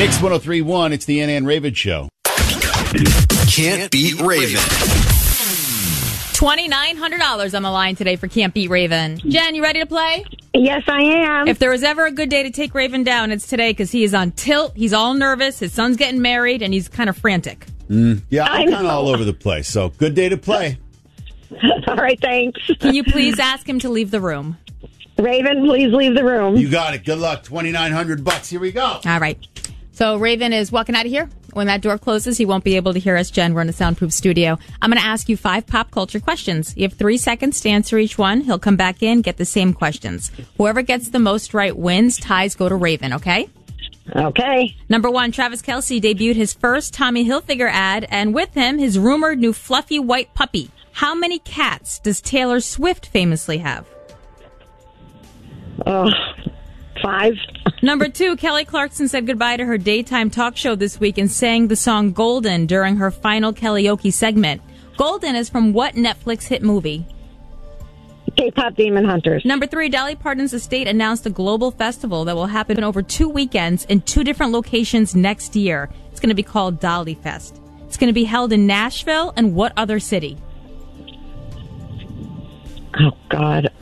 Mix 103.1, it's the Ann and Raven Show. Can't beat Raven. $2,900 on the line today for Can't Beat Raven. Jen, you ready to play? Yes, I am. If there was ever a good day to take Raven down, it's today because he is on tilt. He's all nervous. His son's getting married, and he's kind of frantic. Yeah, I'm kind of all over the place, so good day to play. All right, thanks. Can you please ask him to leave the room? Raven, please leave the room. You got it. Good luck. $2,900. Here we go. All right. So Raven is walking out of here. When that door closes, he won't be able to hear us, Jen. We're in a soundproof studio. I'm going to ask you 5 pop culture questions. You have 3 seconds to answer each one. He'll come back in, get the same questions. Whoever gets the most right wins. Ties go to Raven, okay? Okay. Number 1, Travis Kelce debuted his first Tommy Hilfiger ad, and with him, his rumored new fluffy white puppy. How many cats does Taylor Swift famously have? 5. Number 2, Kelly Clarkson said goodbye to her daytime talk show this week and sang the song Golden during her final karaoke segment. Golden is from what Netflix hit movie? K-pop Demon Hunters. Number 3, Dolly Parton's estate announced a global festival that will happen over 2 weekends in 2 different locations next year. It's going to be called Dolly Fest. It's going to be held in Nashville and what other city? Oh, God.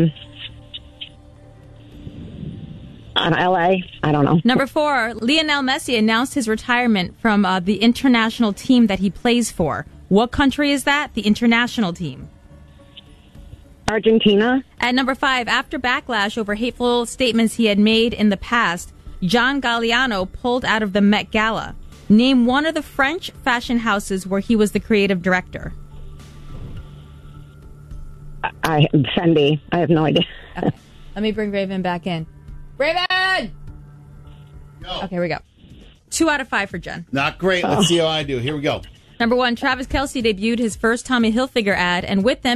LA? I don't know. Number 4, Lionel Messi announced his retirement from the international team that he plays for. What country is that? The international team. Argentina. At number 5, after backlash over hateful statements he had made in the past, John Galliano pulled out of the Met Gala. Name one of the French fashion houses where he was the creative director. Fendi. I have no idea. Okay. Let me bring Raven back in. Raven! Go. Okay, here we go. 2 out of 5 for Jen. Not great. Let's see how I do. Here we go. Number 1, Travis Kelce debuted his first Tommy Hilfiger ad, and with them,